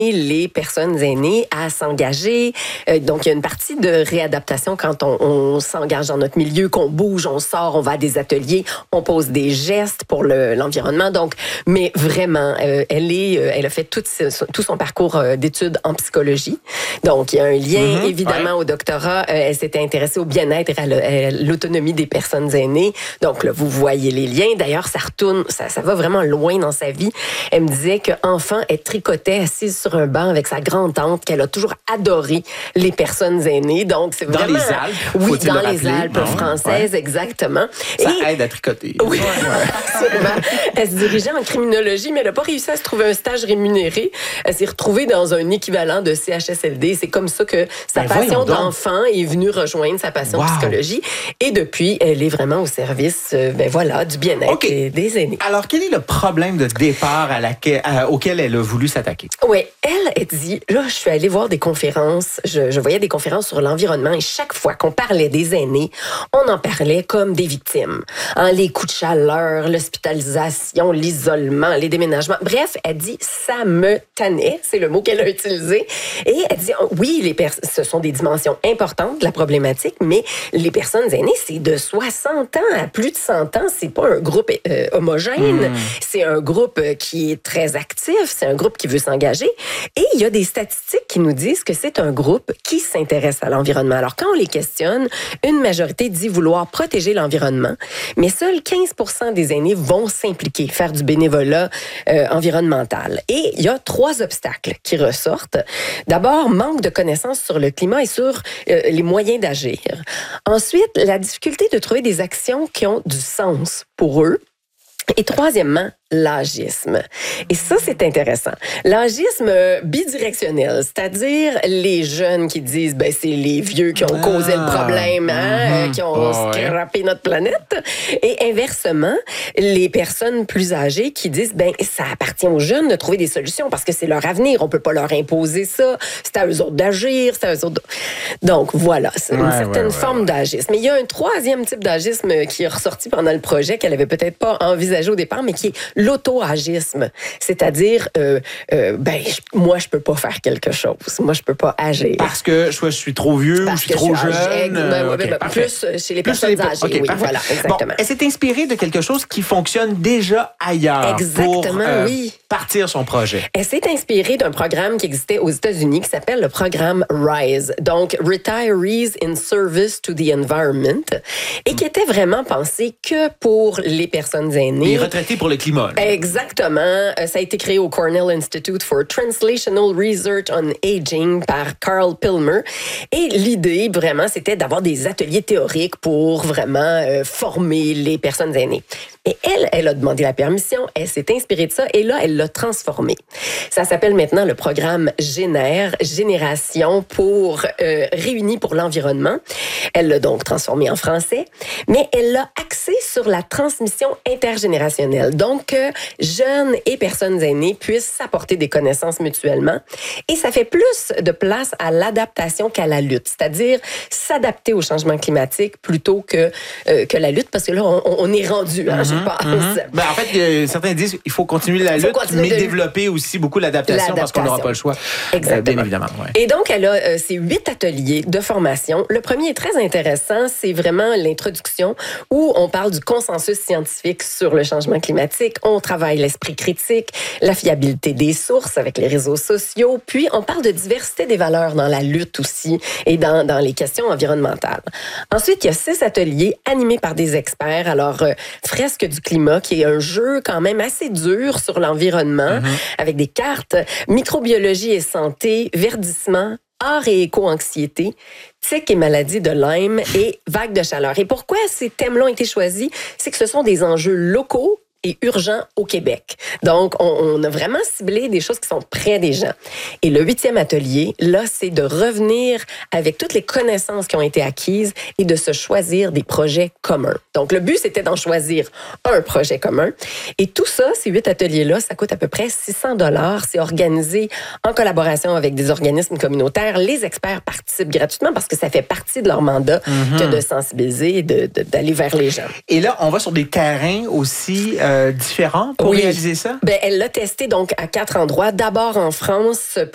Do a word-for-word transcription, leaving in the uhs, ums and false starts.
les personnes aînées à s'engager. Euh, donc, il y a une partie de réadaptation quand on, on s'engage dans notre milieu, qu'on bouge, on sort, on va à des ateliers, on pose des gestes pour le, l'environnement. Donc, mais vraiment, euh, elle est, euh, elle a fait tout, ce, tout son parcours euh, d'études en psychologie. Donc, il y a un lien, mm-hmm, évidemment, ouais. au doctorat. Euh, elle s'était intéressée au bien-être et à, le, à l'autonomie des personnes aînées. Donc, là, vous voyez les liens. D'ailleurs, ça retourne, ça, ça va vraiment loin dans sa vie. Elle me disait qu'enfant, elle tricotait assise sur un banc avec sa grande-tante, qu'elle a toujours adoré les personnes aînées. Donc, c'est vraiment... Dans les Alpes? Oui, dans les rappeler? Alpes non? françaises, ouais. exactement. Ça et... aide à tricoter. Oui, absolument. Elle se dirigeait en criminologie, mais elle n'a pas réussi à se trouver un stage rémunéré. Elle s'est retrouvée dans un équivalent de C H S L D. C'est comme ça que sa ben passion d'enfant est venue rejoindre sa passion wow. de psychologie. Et depuis, elle est vraiment au service, euh, ben voilà, du bien-être okay. des aînés. Alors, quel est le problème de départ à laquelle, à, auquel elle a voulu s'attaquer? Oui, elle, elle dit, là, je suis allée voir des conférences, je, je voyais des conférences sur l'environnement et chaque fois qu'on parlait des aînés, on en parlait comme des victimes. Hein, les coups de chaleur, l'hospitalisation, l'isolement, les déménagements. Bref, elle dit, ça me tannait, c'est le mot qu'elle a utilisé. Et elle dit, oui, les pers- ce sont des dimensions importantes de la problématique, mais les personnes aînées, c'est de soixante ans à plus de cent ans, c'est pas un groupe euh, homogène, mmh. c'est un groupe qui est très actif, c'est un groupe qui veut s'engager. Et il y a des statistiques qui nous disent que c'est un groupe qui s'intéresse à l'environnement. Alors, quand on les questionne, une majorité dit vouloir protéger l'environnement, mais seuls quinze pour cent des aînés vont s'impliquer, faire du bénévolat euh, environnemental. Et il y a trois obstacles qui ressortent. D'abord, manque de connaissances sur le climat et sur euh, les moyens d'agir. Ensuite, la difficulté de trouver des actions qui ont du sens pour eux. Et troisièmement, l'agisme. Et ça, c'est intéressant. L'agisme bidirectionnel, c'est-à-dire les jeunes qui disent, ben c'est les vieux qui ont ah, causé le problème, hein, mm-hmm. qui ont oh, scrappé ouais. notre planète. Et inversement, les personnes plus âgées qui disent, ben ça appartient aux jeunes de trouver des solutions parce que c'est leur avenir, on peut pas leur imposer ça, c'est à eux autres d'agir, c'est à eux autres. De... Donc voilà, c'est une ouais, certaine ouais, forme ouais. d'agisme. Mais il y a un troisième type d'agisme qui est ressorti pendant le projet qu'elle avait peut-être pas envisagé au départ, mais qui est l'auto-agisme. C'est-à-dire, euh, euh, ben, je, moi, je peux pas faire quelque chose. Moi, je peux pas agir. Parce que soit je suis trop vieux ou je suis trop je suis jeune. Âgé, ben, okay, ben, plus chez les plus personnes les... âgées. Okay, oui, voilà, exactement. Bon, elle s'est inspirée de quelque chose qui fonctionne déjà ailleurs. Exactement, pour, euh, oui. partir son projet. Elle s'est inspirée d'un programme qui existait aux États-Unis qui s'appelle le programme RISE, donc Retirees in Service to the Environment, et qui était vraiment pensé que pour les personnes aînées. Les retraités pour le climat. Là. Exactement. Ça a été créé au Cornell Institute for Translational Research on Aging par Carl Pilmer. Et l'idée, vraiment, c'était d'avoir des ateliers théoriques pour vraiment euh, former les personnes aînées. Et elle, elle a demandé la permission, elle s'est inspirée de ça et là, elle l'a transformé. Ça s'appelle maintenant le programme Génère, Génération pour euh, Réunis pour l'environnement. Elle l'a donc transformé en français, mais elle l'a axé sur la transmission intergénérationnelle. Donc, que jeunes et personnes aînées puissent s'apporter des connaissances mutuellement. Et ça fait plus de place à l'adaptation qu'à la lutte, c'est-à-dire s'adapter au changement climatique plutôt que, euh, que la lutte, parce que là, on, on est rendu, hein, mm-hmm, je pense. Mm-hmm. Ben, en fait, euh, certains disent qu'il faut continuer la lutte, continuer mais de... développer aussi beaucoup l'adaptation, l'adaptation. Parce qu'on n'aura pas le choix. Exactement. Euh, bien évidemment. Ouais. Et donc, elle a euh, ces huit ateliers de formation. Le premier est très intéressant, c'est vraiment l'introduction où on parle du consensus scientifique sur le changement climatique. On travaille l'esprit critique, la fiabilité des sources avec les réseaux sociaux, puis on parle de diversité des valeurs dans la lutte aussi et dans, dans les questions environnementales. Ensuite, il y a six ateliers animés par des experts. Alors, euh, Fresque du climat, qui est un jeu quand même assez dur sur l'environnement, mm-hmm. avec des cartes, microbiologie et santé, verdissement, art et éco-anxiété, tic et maladie de Lyme et vague de chaleur. Et pourquoi ces thèmes-là ont été choisis? C'est que ce sont des enjeux locaux et urgent au Québec. Donc, on, on a vraiment ciblé des choses qui sont près des gens. Et le huitième atelier, là, c'est de revenir avec toutes les connaissances qui ont été acquises et de se choisir des projets communs. Donc, le but, c'était d'en choisir un projet commun. Et tout ça, ces huit ateliers-là, ça coûte à peu près six cents dollars. C'est organisé en collaboration avec des organismes communautaires. Les experts participent gratuitement parce que ça fait partie de leur mandat mm-hmm. que de sensibiliser et de, de, d'aller vers les gens. Et là, on va sur des terrains aussi euh, différents pour oui. réaliser ça? Ben, elle l'a testé donc à quatre endroits. D'abord en France,